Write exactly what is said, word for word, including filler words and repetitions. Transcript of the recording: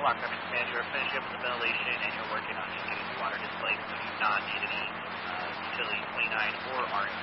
Lock Common Command, you're finishing up with the ventilation and you're working on just getting the water displaced. So you do not need any uh, utility twenty-nine or R